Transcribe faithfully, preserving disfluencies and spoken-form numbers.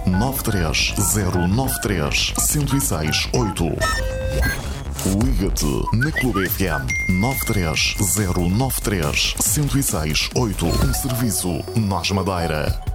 nove três zero nove três zero seis oito. Liga-te na Clube F M nove três zero nove três zero seis oito. Um serviço Nós Madeira.